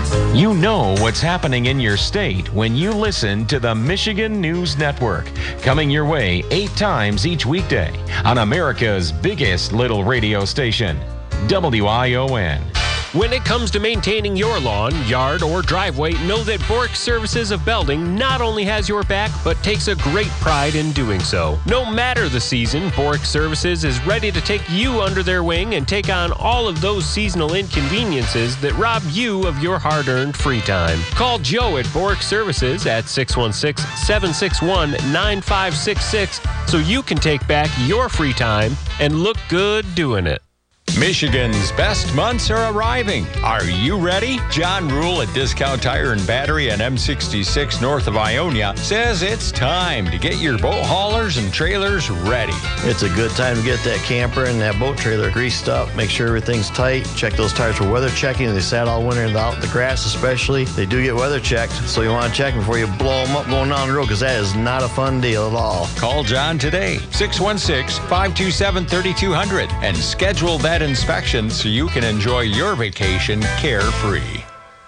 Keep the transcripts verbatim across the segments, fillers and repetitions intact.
You know what's happening in your state when you listen to the Michigan News Network, coming your way eight times each weekday on America's biggest little radio station, W I O N. When it comes to maintaining your lawn, yard, or driveway, know that Bork Services of Belding not only has your back, but takes a great pride in doing so. No matter the season, Bork Services is ready to take you under their wing and take on all of those seasonal inconveniences that rob you of your hard-earned free time. Call Joe at Bork Services at six one six, seven six one, nine five six six so you can take back your free time and look good doing it. Michigan's best months are arriving. Are you ready? John Rule at Discount Tire and Battery on M sixty-six north of Ionia says it's time to get your boat haulers and trailers ready. It's a good time to get that camper and that boat trailer greased up. Make sure everything's tight. Check those tires for weather checking. They sat all winter out in the grass especially. They do get weather checked, so you want to check them before you blow them up going down the road, because that is not a fun deal at all. Call John today, six one six, five two seven, three two zero zero, and schedule that inspection so you can enjoy your vacation carefree.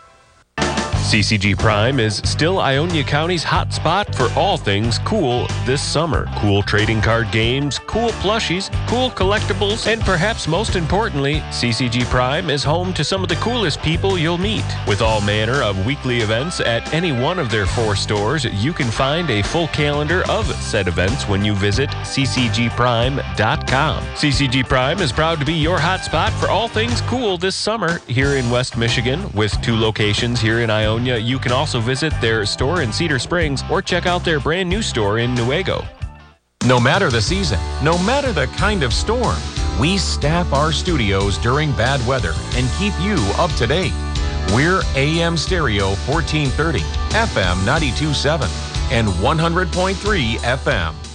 C C G Prime is still Ionia County's hot spot for all things cool this summer. Cool trading card games, cool plushies, cool collectibles, and perhaps most importantly, C C G Prime is home to some of the coolest people you'll meet. With all manner of weekly events at any one of their four stores, you can find a full calendar of said events when you visit c c g prime dot com. C C G Prime is proud to be your hot spot for all things cool this summer here in West Michigan. With two locations here in Ionia, you can also visit their store in Cedar Springs or check out their brand new store in Newaygo. No matter the season, no matter the kind of storm, we staff our studios during bad weather and keep you up to date. We're A M Stereo fourteen thirty, F M ninety-two point seven, and one hundred point three F M.